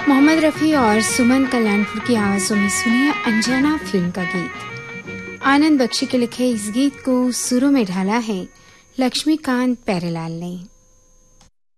मोहम्मद रफ़ी और सुमन कल्याणपुर की आवाज़ों में सुनिए अंजना फिल्म का गीत। आनंद बख्शी के लिखे इस गीत को सुरों में ढाला है लक्ष्मीकांत प्यारेलाल ने।